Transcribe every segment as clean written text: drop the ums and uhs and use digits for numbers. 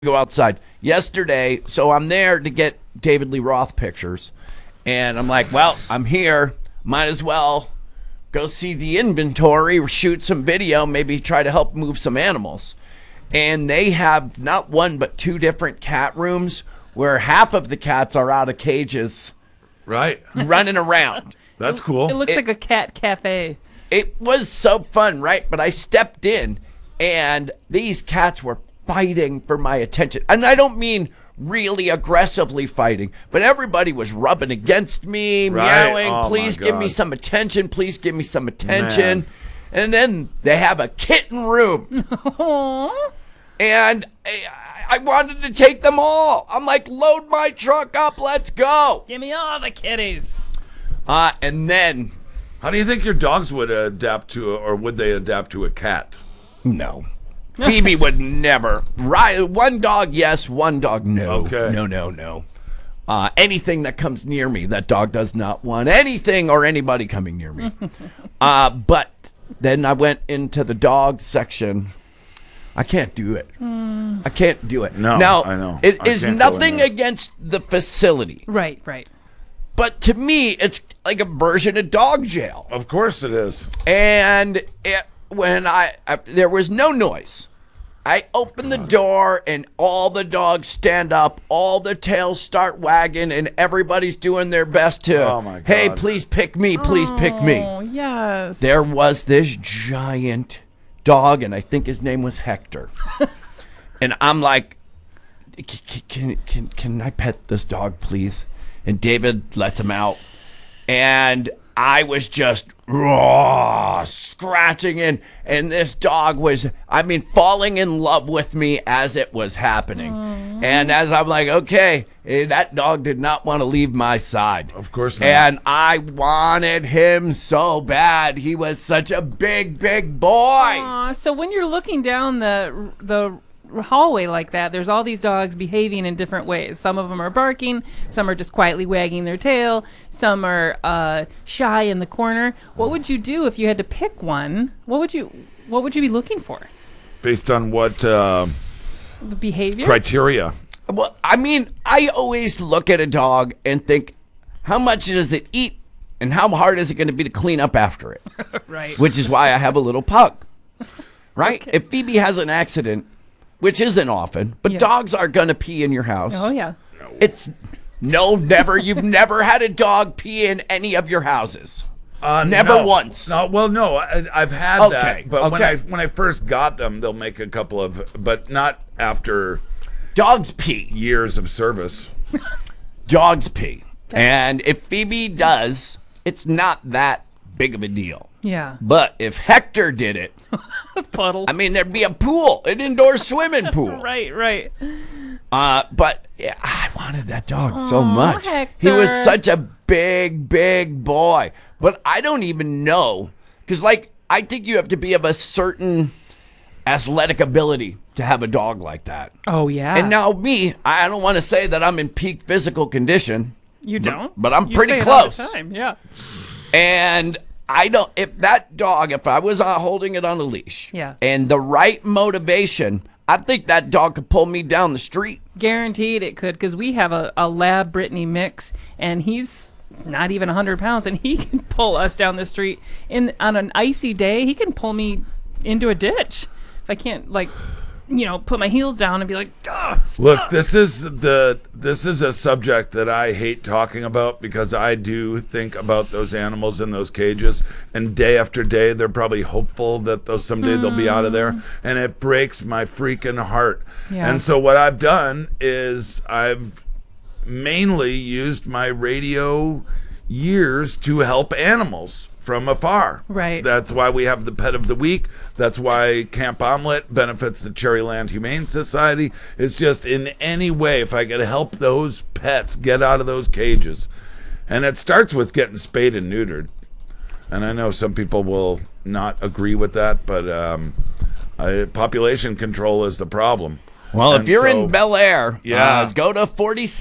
go outside. Yesterday, so I'm there to get David Lee Roth pictures. And I'm like, well, I'm here. Might as well go see the inventory, shoot some video, maybe try to help move some animals. And they have not one, but two different cat rooms where half of the cats are out of cages. Right. Running around. That's cool. It looks like a cat cafe. It was so fun, right? But I stepped in, and these cats were fighting for my attention. And I don't mean really aggressively fighting, but everybody was rubbing against me, meowing, Oh, please my give me God. some attention, please give me some attention. Man. And then they have a kitten room. And I wanted to take them all. I'm like, load my truck up, let's go. Give me all the kitties. And then, How do you think your dogs would adapt to, or would they adapt to a cat? no. Phoebe would never. Right, one dog, yes. One dog, no. Okay. No. Anything that comes near me, that dog does not want anything or anybody coming near me. But then I went into the dog section. I can't do it. I can't do it. No, now, I know. It I is can't go in nothing there. against the facility. Right. But to me, it's like a version of dog jail. Of course it is. And when there was no noise. I open the door and all the dogs stand up, all the tails start wagging, and everybody's doing their best to, Oh, my God. hey, please pick me, please pick me. Oh, yes. There was this giant dog, and I think his name was Hector. And I'm like, can I pet this dog, please? And David lets him out. And I was just scratching in, and this dog was, falling in love with me as it was happening. And as I'm like, okay, that dog did not want to leave my side. Of course not. And I wanted him so bad. He was such a big boy. Aw, so when you're looking down the hallway like that, there's all these dogs behaving in different ways. Some of them are barking, some are just quietly wagging their tail, some are shy in the corner. What would you do if you had to pick one? What would you be looking for? Based on what The behavior? criteria? Well, I always look at a dog and think, how much does it eat and how hard is it going to be to clean up after it? Right. Which is why I have a little pug. Right? Okay. If Phoebe has an accident, which isn't often, but Yeah. dogs are going to pee in your house. Oh, yeah. It's never. You've never had a dog pee in any of your houses. Never No. once. No, well, no, I've had Okay, that, but okay. when I first got them, they'll make a couple of, but not after Dogs pee. years of service. Dogs pee. And if Phoebe does, it's not that big of a deal. Yeah. But if Hector did it, Puddle. there'd be a pool, an indoor swimming pool. Right. But yeah, I wanted that dog so much. He was Hector. such a big boy. But I don't even know, because I think you have to be of a certain athletic ability to have a dog like that. Oh, yeah. And now me, I don't want to say that I'm in peak physical condition, you don't? but I'm You pretty say it all the close. time, yeah. and I don't. If that dog, if I was holding it on a leash, Yeah. and the right motivation, I think that dog could pull me down the street. Guaranteed it could, because we have a lab Brittany mix, and he's not even 100 pounds, and he can pull us down the street. On an icy day, he can pull me into a ditch if I can't, put my heels down and be like, Look, this is a subject that I hate talking about because I do think about those animals in those cages, and day after day they're probably hopeful that someday they'll be out of there, and it breaks my freaking heart. Yeah. And so what I've done is I've mainly used my radio years to help animals from afar. Right. That's why we have the Pet of the Week. That's why Camp Omelette benefits the Cherryland Humane Society. It's just in any way, if I could help those pets get out of those cages. And it starts with getting spayed and neutered. And I know some people will not agree with that, but population control is the problem. Well, And if you're so- in Bel Air, Yeah. go to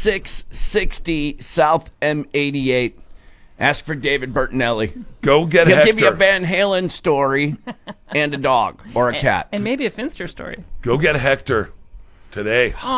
4660 South M88. Ask for David Bertinelli. Go get He'll Hector. give you a Van Halen story and a dog or a cat. and maybe a Finster story. Go get Hector. today.